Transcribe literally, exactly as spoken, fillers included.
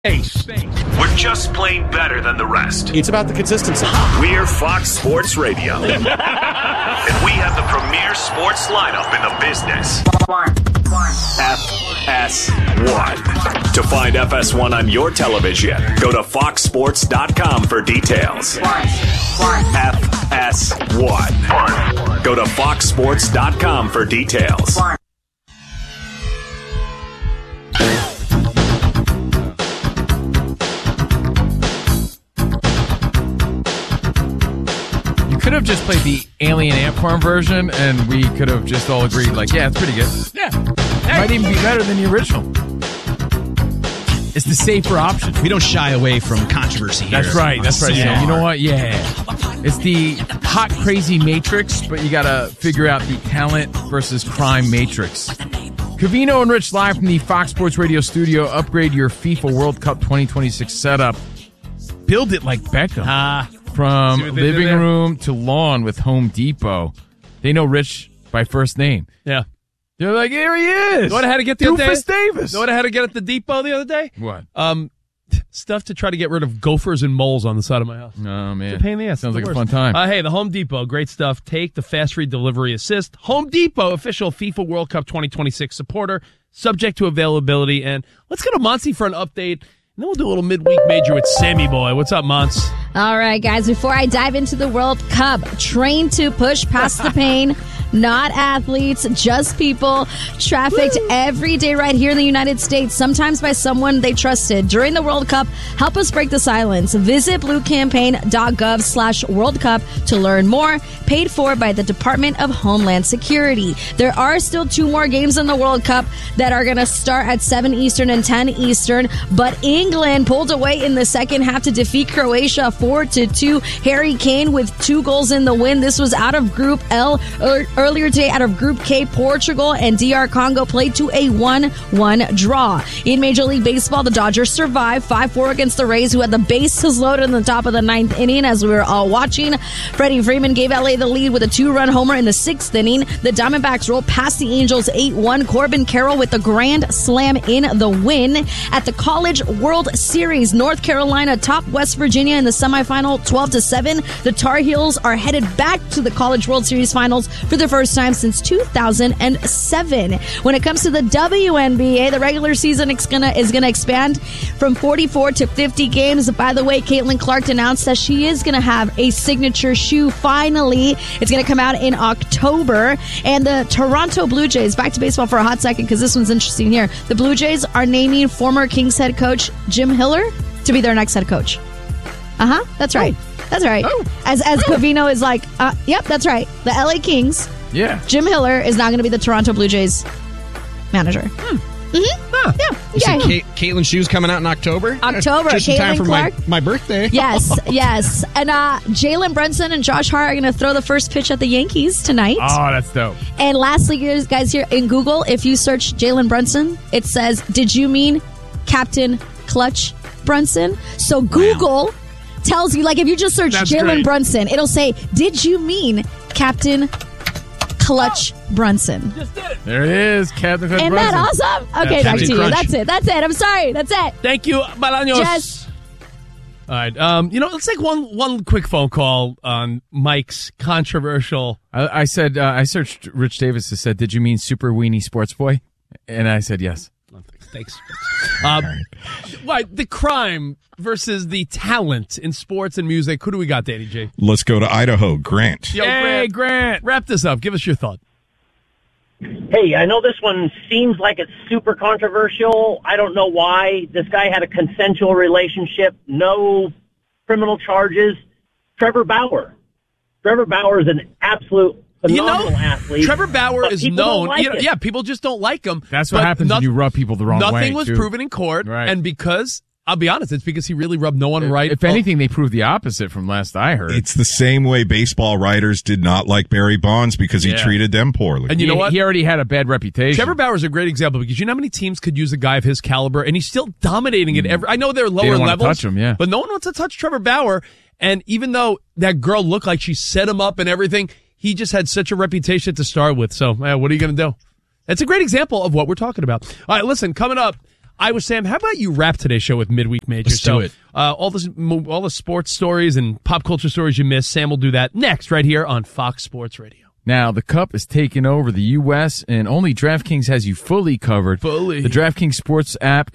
We're just plain better than the rest. It's about the consistency. We're Fox Sports Radio. And we have the premier sports lineup in the business. F S one. To find F S one on your television, go to fox sports dot com for details. F S one. Go to fox sports dot com for details. Could have just played the Alien Ant Farm version, and we could have just all agreed, like, yeah, it's pretty good. Yeah. It might even be better than the original. It's the safer option. We don't shy away from controversy here. That's right. That's right. Yeah. So, you know what? Yeah. It's the hot, crazy Matrix, but you got to figure out the talent versus crime Matrix. Covino and Rich live from the Fox Sports Radio studio. Upgrade your FIFA World Cup twenty twenty-six setup. Build it like Beckham. Ah. From living room to lawn with Home Depot. They know Rich by first name. Yeah. They're like, here he is. You know what I had to get the other day? Doofus Davis. You know what I had to get at the depot the other day? What? Um, stuff to try to get rid of gophers and moles on the side of my house. Oh, man. It's a pain in the ass. Sounds It's like the a worst. fun time. Uh, hey, the Home Depot, great stuff. Take the fast free delivery assist. Home Depot, official FIFA World Cup twenty twenty-six supporter, subject to availability. And let's go to Monty for an update. And then we'll do a little midweek major with Sammy Boy. What's up, Mons? All right, guys, before I dive into the World Cup, train to push past the pain. Not athletes, just people trafficked Woo. every day right here in the United States, sometimes by someone they trusted. During the World Cup, help us break the silence. Visit bluecampaign.gov slash World Cup to learn more. Paid for by the Department of Homeland Security. There are still two more games in the World Cup that are going to start at seven Eastern and ten Eastern, but England pulled away in the second half to defeat Croatia four to two. Harry Kane with two goals in the win. This was out of Group L. Er, Earlier today, out of Group K, Portugal and D R Congo played to a one one draw. In Major League Baseball, the Dodgers survived five four against the Rays, who had the bases loaded in the top of the ninth inning as we were all watching. Freddie Freeman gave L A the lead with a two-run homer in the sixth inning. The Diamondbacks rolled past the Angels eight one. Corbin Carroll with the grand slam in the win. At the College World Series, North Carolina topped West Virginia in the semifinal twelve to seven. The Tar Heels are headed back to the College World Series finals for the first time since two thousand seven. When it comes to the W N B A, the regular season is gonna is gonna expand from forty-four to fifty games. By the way, Caitlin Clark announced that she is gonna have a signature shoe. Finally, it's gonna come out in October. And the Toronto Blue Jays, back to baseball for a hot second because this one's interesting here. The Blue Jays are naming former Kings head coach Jim Hiller to be their next head coach. Uh huh. That's right. Oh. That's right. Oh. As as oh. Covino is like, uh, yep, that's right. The L A Kings. Yeah. Jim Hiller is now going to be the Toronto Blue Jays manager. Hmm. Mm-hmm. Huh. Yeah. You yeah. see Kate, Caitlin Shoes coming out in October? October. Just in time Caitlin for Clark. my, my birthday. Yes, yes. And uh, Jalen Brunson and Josh Hart are going to throw the first pitch at the Yankees tonight. Oh, that's dope. And lastly, guys, here in Google, if you search Jalen Brunson, it says, did you mean Captain Clutch Brunson? So Google wow. tells you, like, if you just search Jalen Brunson, it'll say, did you mean Captain Clutch oh. Brunson? Just did it. There it is, Captain Clutch Isn't Brunson. Isn't that awesome? Okay, back to you. Crunch. That's it. That's it. I'm sorry. That's it. Thank you, Balaños. Jess. All right. Um, you know, let's take one one quick phone call on Mike's controversial. I, I said, uh, I searched Rich Davis and said, did you mean Super Weenie Sports Boy? And I said yes. Thanks. Um, right, the crime versus the talent in sports and music. Who do we got, Danny J? Let's go to Idaho. Grant. Yo, hey, Grant. Grant. Wrap this up. Give us your thought. Hey, I know this one seems like it's super controversial. I don't know why. This guy had a consensual relationship, no criminal charges. Trevor Bauer. Trevor Bauer is an absolute phenomenal you know, athlete. Trevor Bauer is known. Like you know, yeah, people just don't like him. That's what happens nothing, when you rub people the wrong nothing way. Nothing was too. proven in court, right. And because, I'll be honest, it's because he really rubbed no one if, right. If anything, they proved the opposite from last I heard. It's the same way baseball writers did not like Barry Bonds because he yeah. treated them poorly. And you he, know what? He already had a bad reputation. Trevor Bauer is a great example because you know how many teams could use a guy of his caliber, and he's still dominating it. Every, I know they're lower they don't levels, touch him, yeah. but no one wants to touch Trevor Bauer. And even though that girl looked like she set him up and everything, he just had such a reputation to start with. So, uh, what are you going to do? It's a great example of what we're talking about. All right, listen, coming up, Iowa Sam, how about you wrap today's show with Midweek Major? Let's so, do it. Uh, all, this, all the sports stories and pop culture stories you missed, Sam will do that next right here on Fox Sports Radio. Now, the Cup is taking over the U S, and only DraftKings has you fully covered. Fully. The DraftKings Sports app